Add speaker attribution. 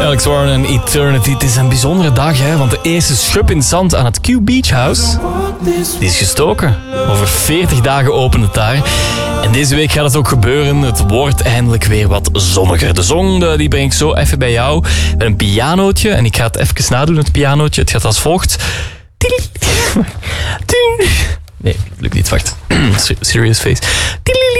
Speaker 1: Alex Warren en Eternity. Het is een bijzondere dag, hè, want de eerste schub in het zand aan het Q Beach House die is gestoken. Over 40 dagen opent het daar. En deze week gaat het ook gebeuren. Het wordt eindelijk weer wat zonniger. De zon die breng ik zo even bij jou met een pianootje. En ik ga het even nadoen, het pianootje. Het gaat als volgt. Nee, lukt niet. Wacht. Serious face.